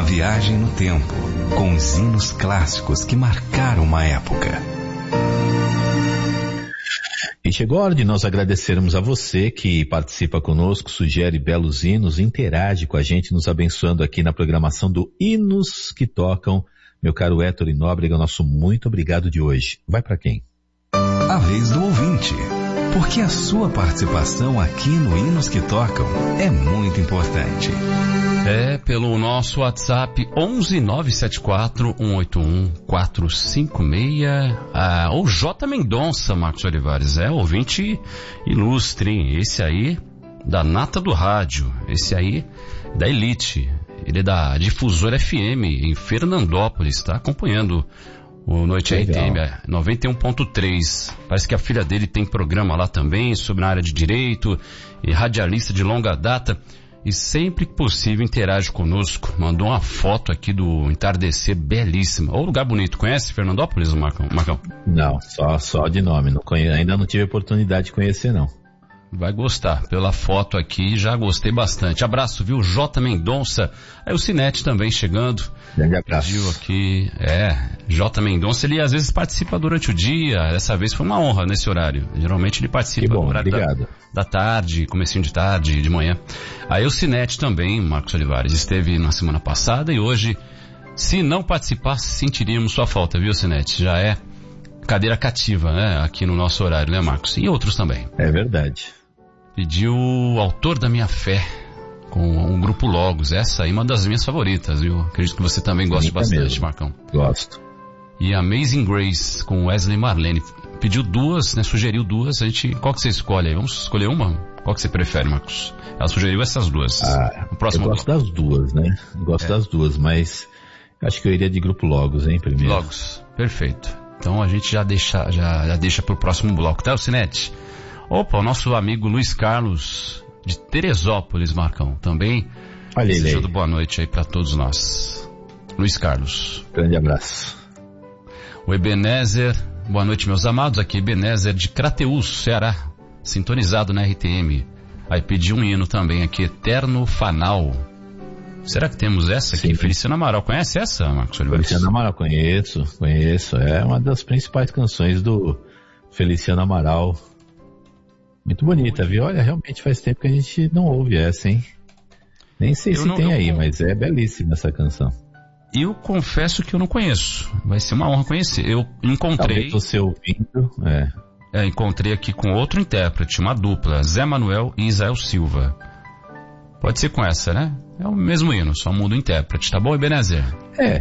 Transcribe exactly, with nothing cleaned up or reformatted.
viagem no tempo, com os hinos clássicos que marcaram uma época. E chegou a hora de nós agradecermos a você que participa conosco, sugere belos hinos, interage com a gente, nos abençoando aqui na programação do Hinos que Tocam. Meu caro Héctor Nóbrega, nosso muito obrigado de hoje. Vai para quem? A vez do ouvinte. Porque a sua participação aqui no Hinos que Tocam é muito importante. É pelo nosso WhatsApp onze nove sete quatro um oito um quatro cinco seis. Ah, o J. Mendonça, Marcos Olivares, é ouvinte ilustre, hein? Esse aí da nata do rádio, esse aí da elite. Ele é da Difusora F M em Fernandópolis, está acompanhando o Noite R T M noventa e um ponto três. Parece que a filha dele tem programa lá também sobre a área de direito e radialista de longa data. E sempre que possível interage conosco. Mandou uma foto aqui do entardecer belíssima. Ô, lugar bonito. Conhece Fernandópolis, Marcão? Marcão? Não, só, só de nome. Não conhe... Ainda não tive oportunidade de conhecer, não. Vai gostar. Pela foto aqui, já gostei bastante. Abraço, viu? J. Mendonça. Aí o Cinete também chegando. Grande abraço. Pediu aqui. É, J. Mendonça, ele às vezes participa durante o dia. Dessa vez foi uma honra nesse horário. Geralmente ele participa bom, no horário da, da tarde, comecinho de tarde, de manhã. Aí o Cinete também, Marcos Olivares, esteve na semana passada e hoje, se não participasse, sentiríamos sua falta, viu, Cinete? Já é cadeira cativa, né? Aqui no nosso horário, né, Marcos? E outros também. É verdade. Pediu o Autor da Minha Fé, com o grupo Logos. Essa aí é uma das minhas favoritas, viu? Acredito que você também goste bastante, mesmo. Marcão. Gosto. E Amazing Grace, com Wesley Marlene. Pediu duas, né? Sugeriu duas. A gente, qual que você escolhe aí? Vamos escolher uma? Qual que você prefere, Marcos? Ela sugeriu essas duas. Ah, o próximo eu gosto bloco. das duas, né? Eu gosto é. das duas, mas acho que eu iria de grupo Logos, hein, primeiro. Logos, perfeito. Então a gente já deixa, já, já deixa pro próximo bloco, tá, o Cinete? Opa, o nosso amigo Luiz Carlos, de Teresópolis, Marcão, também. Olha ele aí. Boa noite aí pra todos nós. Luiz Carlos. Grande abraço. O Ebenezer, boa noite, meus amados. Aqui, Ebenezer de Crateús, Ceará, sintonizado na R T M. Aí pediu um hino também aqui, Eterno Fanal. Será que temos essa aqui? Sim. Feliciano Amaral, conhece essa, Marcos Oliveira? Feliciano Amaral, conheço, conheço. É uma das principais canções do Feliciano Amaral. Muito bonita, viu? Olha, realmente faz tempo que a gente não ouve essa, hein? Nem sei eu se não, tem aí, não... mas é belíssima essa canção. Eu confesso que eu não conheço. Vai ser uma honra conhecer. Eu encontrei... Talvez você ouvindo, é... é... Encontrei aqui com outro intérprete, uma dupla, Zé Manuel e Isael Silva. Pode ser com essa, né? É o mesmo hino, só muda o intérprete, tá bom, Ebenezer? É.